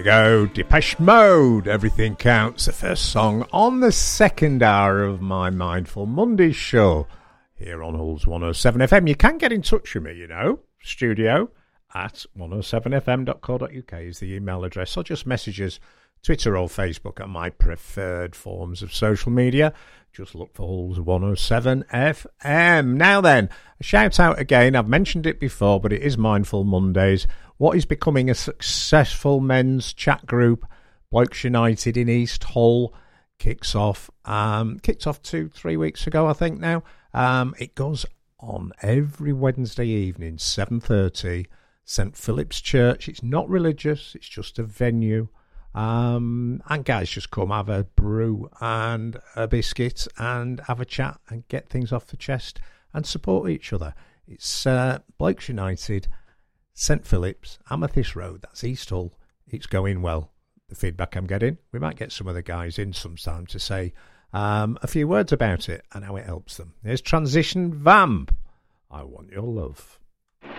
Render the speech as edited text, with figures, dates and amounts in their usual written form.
go, Depeche Mode, Everything Counts, the first song on the second hour of my Mindful Monday show here on Hull's 107 FM. You can get in touch with me, you know, studio at 107fm.co.uk is the email address, or just messages, Twitter or Facebook are my preferred forms of social media. Just look for Hull's 107 FM. Now then, a shout out again, I've mentioned it before, but it is Mindful Mondays. What is becoming a successful men's chat group, Blokes United in East Hull, kicks off 2-3 weeks ago, I think now. It goes on every Wednesday evening, 7:30, St Philip's Church. It's not religious, it's just a venue. And guys, just come have a brew and a biscuit and have a chat and get things off the chest and support each other. It's Blokes United, St Philip's, Amethyst Road, that's East Hull. It's going well. The feedback I'm getting, we might get some of the guys in sometime to say a few words about it and how it helps them. Here's Transition Vamp. I Want Your Love.